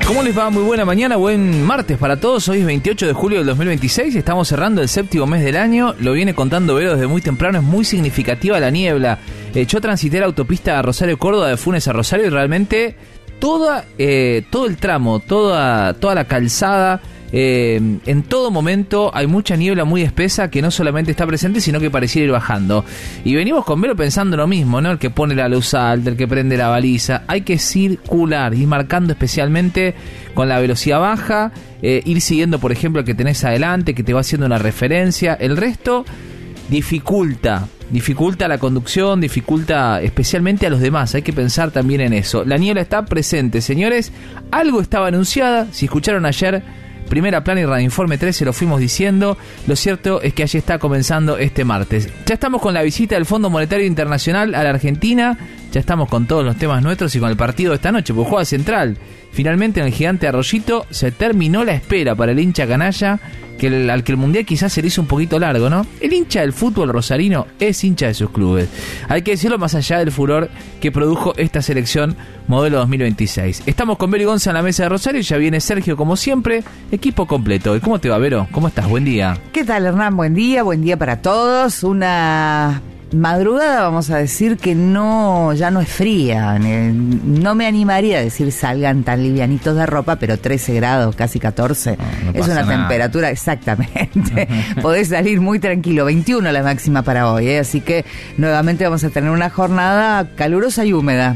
¿Cómo les va? Muy buena mañana, buen martes para todos. Hoy es 28 de julio del 2026, estamos cerrando el séptimo mes del año. Lo viene contando Vero desde muy temprano, es muy significativa la niebla. Yo transité la autopista Rosario-Córdoba de Funes a Rosario y realmente todo el tramo, toda la calzada, en todo momento hay mucha niebla muy espesa que no solamente está presente, sino que pareciera ir bajando. Y venimos con Vero pensando lo mismo, ¿no? El que pone la luz alta, el que prende la baliza. Hay que circular, ir marcando especialmente con la velocidad baja, ir siguiendo, por ejemplo, el que tenés adelante, que te va haciendo una referencia. El resto dificulta la conducción, dificulta especialmente a los demás. Hay que pensar también en eso. La niebla está presente, señores. Algo estaba anunciada. Si escucharon ayer Primera Plana y Radioinforme 13, lo fuimos diciendo. Lo cierto es que allí está comenzando este martes. Ya estamos con la visita del Fondo Monetario Internacional a la Argentina. Ya estamos con todos los temas nuestros y con el partido de esta noche, porque juega Central. Finalmente en el gigante Arroyito se terminó la espera para el hincha canalla, al que el Mundial quizás se le hizo un poquito largo, ¿no? El hincha del fútbol rosarino es hincha de sus clubes. Hay que decirlo más allá del furor que produjo esta selección modelo 2026. Estamos con Vero y Gonza en la mesa de Rosario y ya viene Sergio como siempre, equipo completo. ¿Y cómo te va, Vero? ¿Cómo estás? Buen día. ¿Qué tal, Hernán? Buen día para todos. Una madrugada, vamos a decir, que ya no es fría. No me animaría a decir salgan tan livianitos de ropa, pero 13 grados, casi 14, es una temperatura, exactamente. Podés salir muy tranquilo. 21 la máxima para hoy, así que nuevamente vamos a tener una jornada calurosa y húmeda,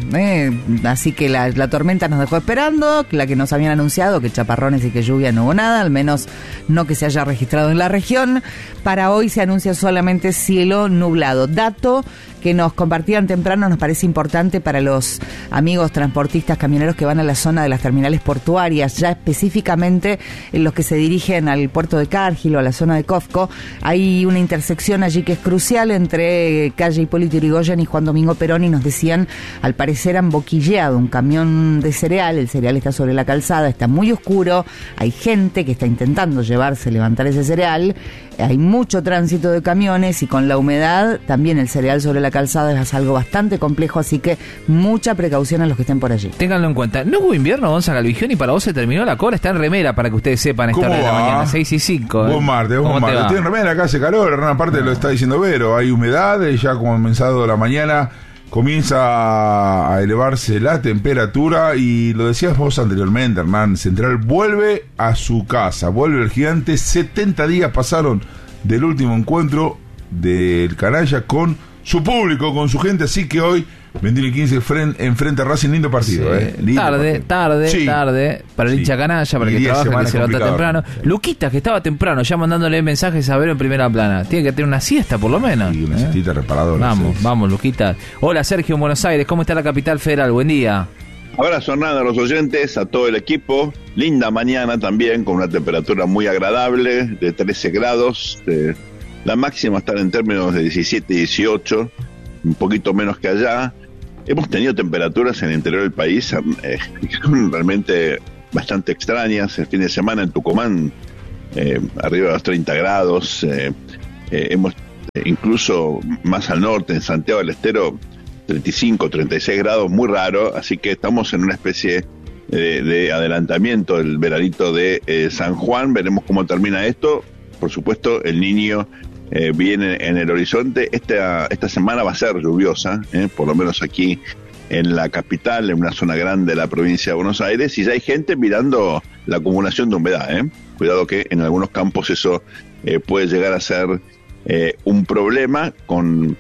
así que la tormenta nos dejó esperando, la que nos habían anunciado, que chaparrones y que lluvia no hubo nada, al menos no que se haya registrado en la región. Para hoy se anuncia solamente cielo nublado. Dato que nos compartían temprano, nos parece importante para los amigos transportistas camioneros que van a la zona de las terminales portuarias, ya específicamente en los que se dirigen al puerto de Cargill o a la zona de Cofco. Hay una intersección allí que es crucial entre calle Hipólito Yrigoyen y Juan Domingo Perón, y nos decían, al parecer han boquilleado un camión de cereal. El cereal está sobre la calzada, está muy oscuro, hay gente que está intentando levantar ese cereal, hay mucho tránsito de camiones y con la humedad también el cereal sobre la calzada es algo bastante complejo, así que mucha precaución a los que estén por allí. Ténganlo en cuenta. No hubo invierno, Gonza Galvigión, y para vos se terminó la cola. Está en remera para que ustedes sepan esta hora de la mañana, 6:05. Buen martes. Estoy en remera, acá hace calor, Hernán, aparte lo está diciendo Vero, hay humedad, ya como comenzado la mañana comienza a elevarse la temperatura y lo decías vos anteriormente, Hernán, Central vuelve a su casa, vuelve el gigante. 70 días pasaron del último encuentro del canalla con su público, con su gente, así que hoy 21 y 15 enfrenta a Racing. Lindo partido, sí. Lindo tarde para el hincha canalla, para el que trabaja, que se levanta temprano. Luquita, que estaba temprano ya mandándole mensajes a Vero en Primera Plana, tiene que tener una siesta por lo menos. Y una siestita reparadora. Vamos, Luquita. Hola, Sergio en Buenos Aires, ¿cómo está la capital federal? Buen día. Abrazo, Hernán, a los oyentes, a todo el equipo. Linda mañana también, con una temperatura muy agradable de 13 grados. La máxima está en términos de 17 y 18, un poquito menos que allá. Hemos tenido temperaturas en el interior del país que son realmente bastante extrañas. El fin de semana en Tucumán, arriba de los 30 grados. Hemos incluso más al norte, en Santiago del Estero, 35, 36 grados, muy raro. Así que estamos en una especie de adelantamiento del veranito de San Juan. Veremos cómo termina esto. Por supuesto, el Niño viene en el horizonte. Esta semana va a ser lluviosa, por lo menos aquí en la capital, en una zona grande de la provincia de Buenos Aires, y ya hay gente mirando la acumulación de humedad. Cuidado que en algunos campos eso puede llegar a ser un problema con,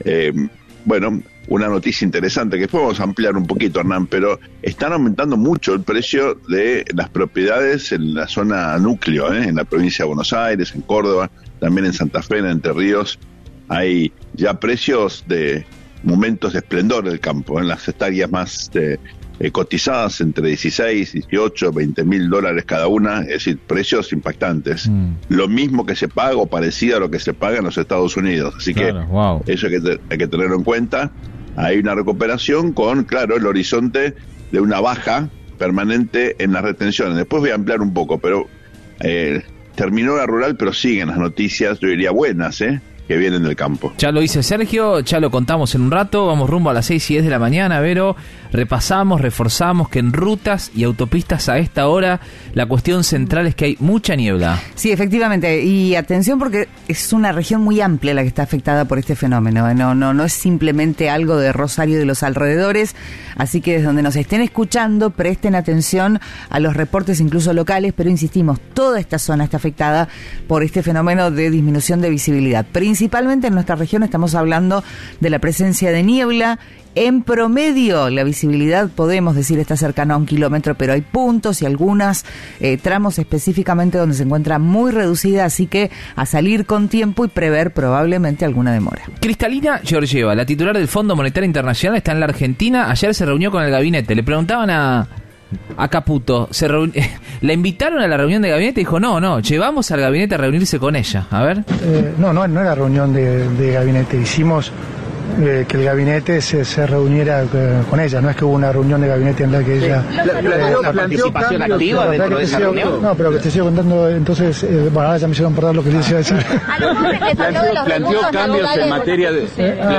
una noticia interesante que después vamos a ampliar un poquito, Hernán, pero están aumentando mucho el precio de las propiedades en la zona núcleo, en la provincia de Buenos Aires, en Córdoba, también en Santa Fe, en Entre Ríos. Hay ya precios de momentos de esplendor del campo, en las hectáreas más cotizadas entre 16, 18, 20 mil dólares cada una, es decir, precios impactantes. Lo mismo que se paga o parecido a lo que se paga en los Estados Unidos, así claro, que eso hay que tenerlo en cuenta. Hay una recuperación con, claro, el horizonte de una baja permanente en las retenciones. Después voy a ampliar un poco, pero terminó la rural, pero siguen las noticias, yo diría buenas, que vienen del campo. Ya lo dice Sergio, ya lo contamos en un rato, vamos rumbo a las 6:10 de la mañana, Vero, repasamos, reforzamos que en rutas y autopistas a esta hora la cuestión central es que hay mucha niebla. Sí, efectivamente, y atención porque es una región muy amplia la que está afectada por este fenómeno, no es simplemente algo de Rosario y de los alrededores, así que desde donde nos estén escuchando presten atención a los reportes incluso locales, pero insistimos, toda esta zona está afectada por este fenómeno de disminución de visibilidad. Principalmente en nuestra región estamos hablando de la presencia de niebla. En promedio, la visibilidad, podemos decir, está cercana a 1 kilómetro, pero hay puntos y algunos tramos específicamente donde se encuentra muy reducida, así que a salir con tiempo y prever probablemente alguna demora. Cristalina Georgieva, la titular del Fondo Monetario Internacional, está en la Argentina. Ayer se reunió con el gabinete. Le preguntaban a Caputo, ¿la invitaron a la reunión de gabinete? Y dijo, no, llevamos al gabinete a reunirse con ella. A ver. No era reunión de gabinete. Hicimos que el gabinete se reuniera con ella. No es que hubo una reunión de gabinete en la que ella... ¿La participación activa dentro de esa reunión? No, pero que te sigo contando, entonces... bueno, ahora ya me hicieron perder lo que les iba a decir. Planteó cambios en materia de...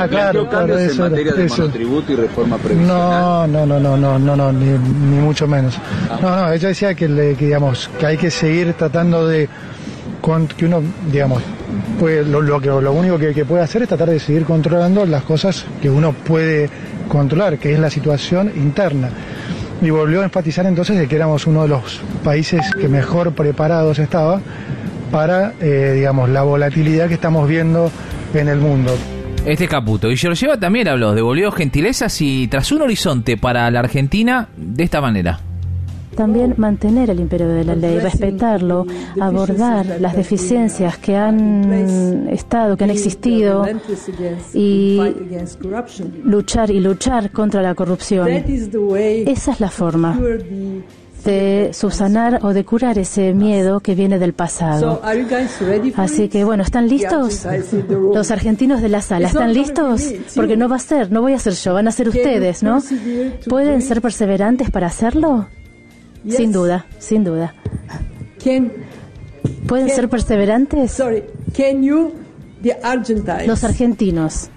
en materia de monotributo y reforma previsional. No, ni mucho menos. No, ella decía que digamos, que hay que seguir tratando de... que uno, digamos, pues lo único que puede hacer es tratar de seguir controlando las cosas que uno puede controlar, que es la situación interna. Y volvió a enfatizar entonces de que éramos uno de los países que mejor preparados estaba para, digamos, la volatilidad que estamos viendo en el mundo. Este es Caputo. Y Georgieva también habló, devolvió gentilezas y tras un horizonte para la Argentina de esta manera. También mantener el imperio de la ley, respetarlo, abordar las deficiencias que han existido y luchar contra la corrupción. Esa es la forma de subsanar o de curar ese miedo que viene del pasado. Así que bueno, ¿están listos? Los argentinos de la sala, ¿están listos? Porque no voy a ser yo, van a ser ustedes, ¿no? ¿Pueden ser perseverantes para hacerlo? Sin duda. ¿Pueden ser perseverantes? Los argentinos.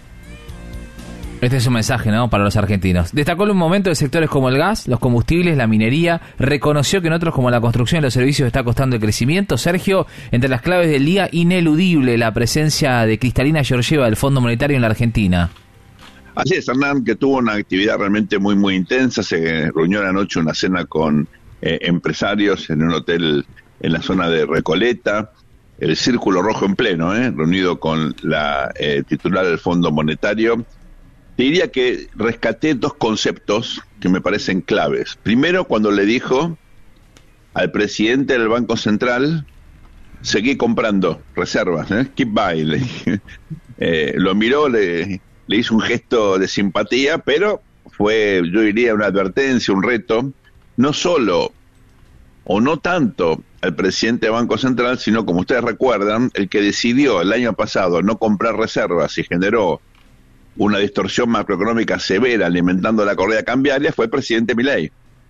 Este es un mensaje, ¿no?, para los argentinos. Destacó en un momento de sectores como el gas, los combustibles, la minería. Reconoció que en otros como la construcción y los servicios está costando el crecimiento. Sergio, entre las claves del día, ineludible la presencia de Cristalina Georgieva del Fondo Monetario en la Argentina. Así es, Hernán, que tuvo una actividad realmente muy, muy intensa. Se reunió anoche una cena con empresarios en un hotel en la zona de Recoleta. El Círculo Rojo en pleno, reunido con la titular del Fondo Monetario. Te diría que rescaté dos conceptos que me parecen claves. Primero, cuando le dijo al presidente del Banco Central, seguí comprando reservas, keep buying. Lo miró, le hizo un gesto de simpatía, pero fue, yo diría, una advertencia, un reto, no solo o no tanto al presidente del Banco Central, sino, como ustedes recuerdan, el que decidió el año pasado no comprar reservas y generó una distorsión macroeconómica severa alimentando la corrida cambiaria fue el presidente Milei.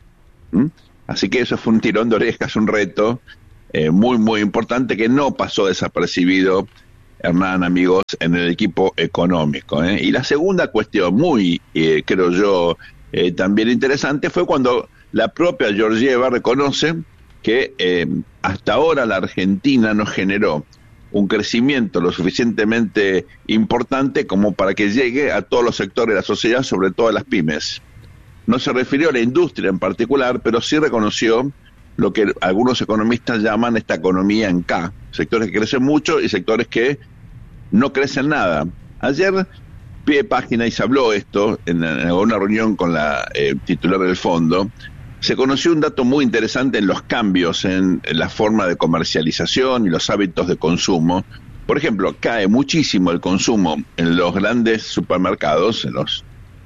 Así que eso fue un tirón de orejas, un reto muy, muy importante que no pasó desapercibido, Hernán, amigos, en el equipo económico. Y la segunda cuestión, muy, creo yo, también interesante, fue cuando la propia Georgieva reconoce que hasta ahora la Argentina no generó un crecimiento lo suficientemente importante como para que llegue a todos los sectores de la sociedad, sobre todo a las pymes. No se refirió a la industria en particular, pero sí reconoció lo que algunos economistas llaman esta economía en K, sectores que crecen mucho y sectores que no crecen nada. Ayer, pie de página, y se habló esto en una reunión con la titular del fondo, se conoció un dato muy interesante en los cambios en la forma de comercialización y los hábitos de consumo. Por ejemplo, cae muchísimo el consumo en los grandes supermercados, en los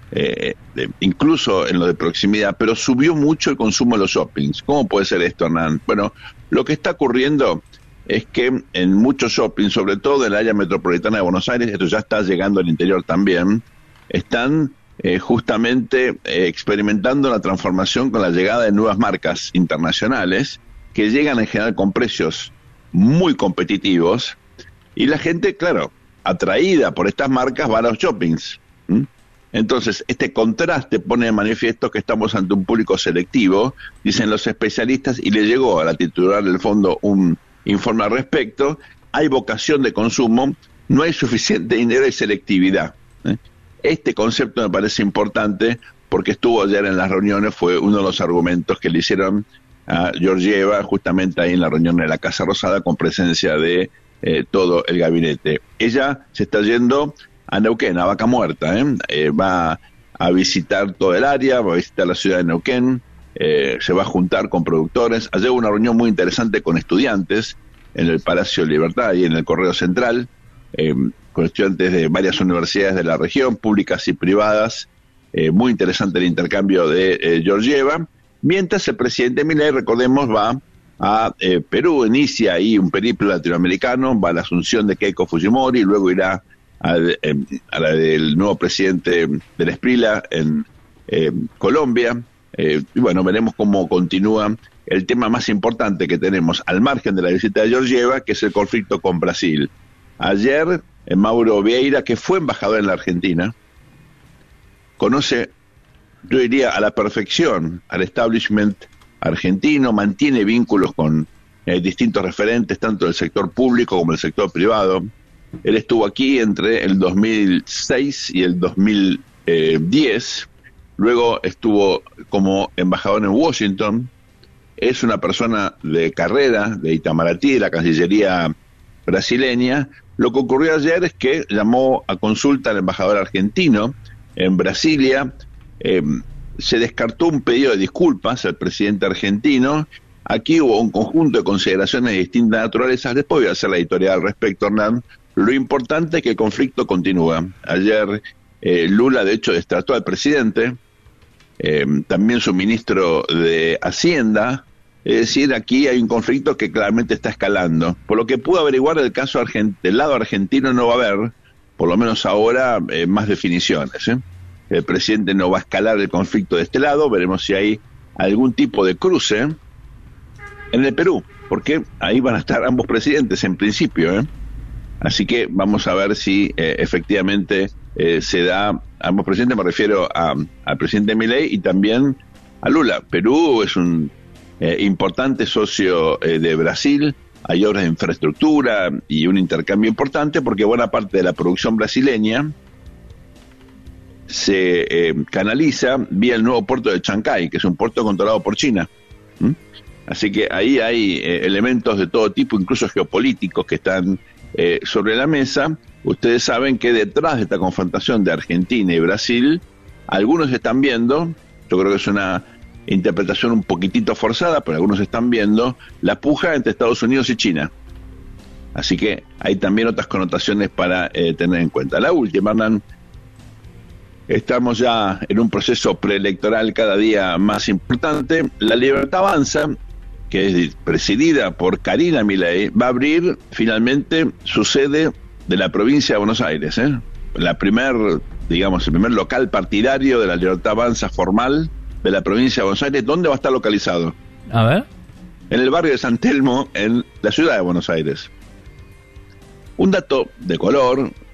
incluso en lo de proximidad, pero subió mucho el consumo en los shoppings. ¿Cómo puede ser esto, Hernán? Bueno, lo que está ocurriendo es que en muchos shoppings, sobre todo en el área metropolitana de Buenos Aires, esto ya está llegando al interior también, están justamente experimentando la transformación con la llegada de nuevas marcas internacionales que llegan en general con precios muy competitivos y la gente, claro, atraída por estas marcas, va a los shoppings. Entonces, este contraste pone de manifiesto que estamos ante un público selectivo, dicen los especialistas, y le llegó a la titular del fondo un informe al respecto. Hay vocación de consumo, no hay suficiente dinero y selectividad. Este concepto me parece importante porque estuvo ayer en las reuniones, fue uno de los argumentos que le hicieron a Georgieva justamente ahí en la reunión de la Casa Rosada con presencia de todo el gabinete. Ella se está yendo a Neuquén, a Vaca Muerta, va a visitar todo el área, va a visitar la ciudad de Neuquén, se va a juntar con productores. Ayer hubo una reunión muy interesante con estudiantes en el Palacio de Libertad y en el Correo Central, con estudiantes de varias universidades de la región, públicas y privadas. Muy interesante el intercambio de Georgieva, mientras el presidente Milei, recordemos, va a Perú, inicia ahí un periplo latinoamericano, va a la asunción de Keiko Fujimori, luego irá a la del nuevo presidente de la Esprila en Colombia, y bueno, veremos cómo continúa el tema más importante que tenemos al margen de la visita de Georgieva, que es el conflicto con Brasil. Ayer, Mauro Vieira, que fue embajador en la Argentina, conoce, yo diría, a la perfección al establishment argentino, mantiene vínculos con distintos referentes, tanto del sector público como del sector privado. Él estuvo aquí entre el 2006 y el 2010, luego estuvo como embajador en Washington. Es una persona de carrera de Itamaraty, de la Cancillería brasileña. Lo que ocurrió ayer es que llamó a consulta al embajador argentino en Brasilia. Se descartó un pedido de disculpas al presidente argentino. Aquí hubo un conjunto de consideraciones de distintas naturalezas. Después voy a hacer la editorial al respecto, Hernán. Lo importante es que el conflicto continúa. Ayer Lula, de hecho, destrató al presidente, también su ministro de Hacienda. Es decir, aquí hay un conflicto que claramente está escalando. Por lo que pude averiguar, del caso del lado argentino no va a haber, por lo menos ahora, más definiciones. El presidente no va a escalar el conflicto de este lado. Veremos si hay algún tipo de cruce en el Perú, porque ahí van a estar ambos presidentes en principio. Así que vamos a ver si efectivamente se da, ambos presidentes, me refiero al presidente Milei y también a Lula. Perú es un importante socio de Brasil, hay obras de infraestructura y un intercambio importante porque buena parte de la producción brasileña se canaliza vía el nuevo puerto de Chancay, que es un puerto controlado por China. Así que ahí hay elementos de todo tipo, incluso geopolíticos, que están sobre la mesa. Ustedes saben que detrás de esta confrontación de Argentina y Brasil, algunos están viendo, yo creo que es una interpretación un poquitito forzada, pero algunos están viendo la puja entre Estados Unidos y China. Así que hay también otras connotaciones para tener en cuenta. La última, Hernán, estamos ya en un proceso preelectoral cada día más importante. La Libertad Avanza, que es presidida por Karina Milei, va a abrir finalmente su sede de la provincia de Buenos Aires. El primer local partidario de la Libertad Avanza formal de la provincia de Buenos Aires. ¿Dónde va a estar localizado? A ver. En el barrio de San Telmo, en la ciudad de Buenos Aires. Un dato de color,